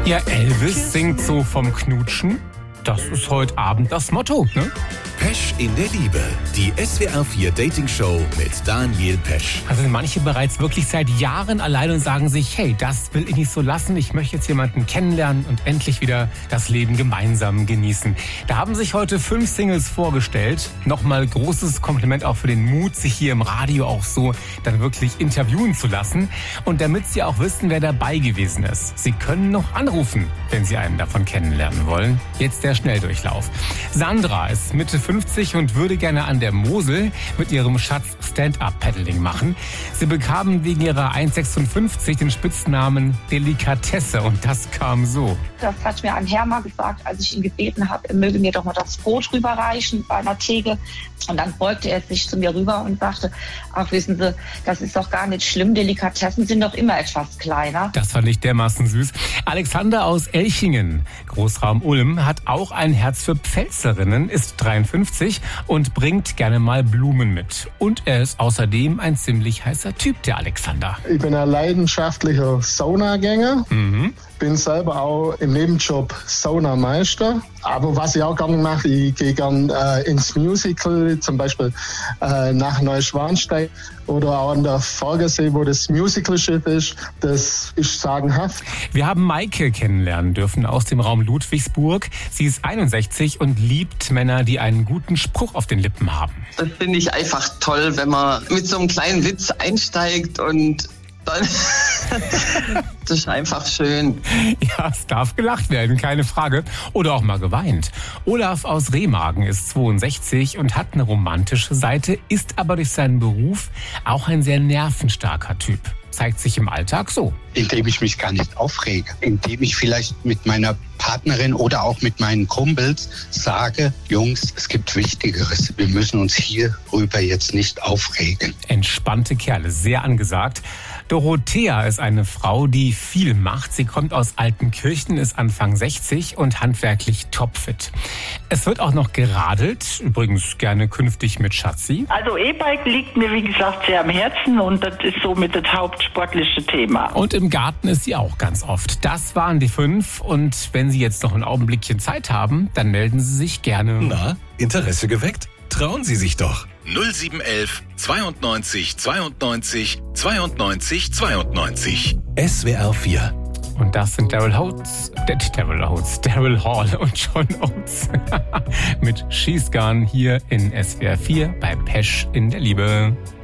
Ja, Elvis singt so vom Knutschen. Das ist heute Abend das Motto, ne? Pesch in der Liebe, die SWR 4 Dating Show mit Daniel Pesch. Also sind manche bereits wirklich seit Jahren allein und sagen sich, hey, das will ich nicht so lassen. Ich möchte jetzt jemanden kennenlernen und endlich wieder das Leben gemeinsam genießen. Da haben sich heute 5 Singles vorgestellt. Nochmal großes Kompliment auch für den Mut, sich hier im Radio auch so dann wirklich interviewen zu lassen. Und damit Sie auch wissen, wer dabei gewesen ist. Sie können noch anrufen, wenn Sie einen davon kennenlernen wollen. Jetzt der Schnelldurchlauf. Sandra ist Mitte 50 und würde gerne an der Mosel mit ihrem Schatz Stand-Up-Paddling machen. Sie bekamen wegen ihrer 1,56 den Spitznamen Delikatesse und das kam so. Das hat mir ein Herr mal gesagt, als ich ihn gebeten habe, er möge mir doch mal das Brot rüberreichen bei einer Theke. Und dann beugte er sich zu mir rüber und sagte, ach wissen Sie, das ist doch gar nicht schlimm, Delikatessen sind doch immer etwas kleiner. Das fand ich dermaßen süß. Alexander aus Elchingen, Großraum Ulm, hat auch ein Herz für Pfälzerinnen, ist 53 und bringt gerne mal Blumen mit. Und er ist außerdem ein ziemlich heißer Typ, der Alexander. Ich bin ein leidenschaftlicher Saunagänger. Bin selber auch im Nebenjob Saunameister. Aber was ich auch gerne mache, ich gehe gerne ins Musical, zum Beispiel nach Neuschwanstein oder auch an der Vorgersee, wo das Musicalschiff ist. Das ist sagenhaft. Wir haben Maike kennenlernen dürfen aus dem Raum Ludwigsburg. Sie ist 61 und liebt Männer, die einen guten Spruch auf den Lippen haben. Das finde ich einfach toll, wenn man mit so einem kleinen Witz einsteigt und dann das ist einfach schön. Ja, es darf gelacht werden, keine Frage. Oder auch mal geweint. Olaf aus Remagen ist 62 und hat eine romantische Seite, ist aber durch seinen Beruf auch ein sehr nervenstarker Typ. Zeigt sich im Alltag so. Indem ich mich gar nicht aufrege. Indem ich vielleicht mit meiner Partnerin oder auch mit meinen Kumpels sage, Jungs, es gibt Wichtigeres. Wir müssen uns hierüber jetzt nicht aufregen. Entspannte Kerle, sehr angesagt. Dorothea ist eine Frau, die viel macht. Sie kommt aus Altenkirchen, ist Anfang 60 und handwerklich topfit. Es wird auch noch geradelt, übrigens gerne künftig mit Schatzi. Also E-Bike liegt mir, wie gesagt, sehr am Herzen und das ist somit das hauptsportliche Thema. Und im Garten ist sie auch ganz oft. Das waren die 5 und wenn Sie jetzt noch ein Augenblickchen Zeit haben, dann melden Sie sich gerne. Na, Interesse geweckt? Trauen Sie sich doch. 0711 92 92 92 92. SWR 4. Und das sind Daryl Hall und John Oates mit She's Gone hier in SWR 4 bei Pesch in der Liebe.